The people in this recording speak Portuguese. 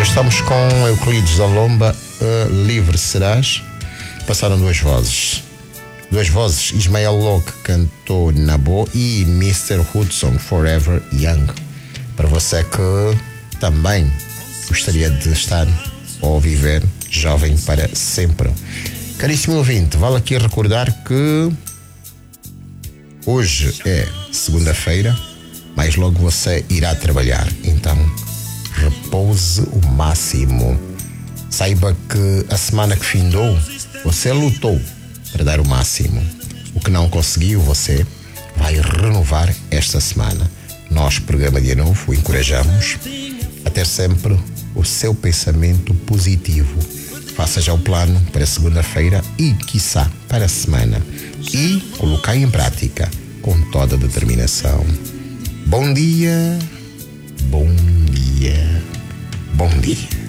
Estamos com Euclides da Lomba, Livre Serás. Passaram duas vozes, Ismael Locke cantou Nabo e Mr. Hudson, Forever Young. Para você que também gostaria de estar ou viver jovem para sempre. Caríssimo ouvinte, vale aqui recordar que hoje é segunda-feira, mas logo você irá trabalhar, então repouse o máximo. Saiba que a semana que findou, você lutou para dar o máximo. O que não conseguiu, você vai renovar esta semana. Nós, programa Dia Novo, o encorajamos a ter sempre o seu pensamento positivo. Faça já o plano para segunda-feira e, quiçá, para a semana. E colocar em prática com toda a determinação. Bom dia, bom dia, bom dia.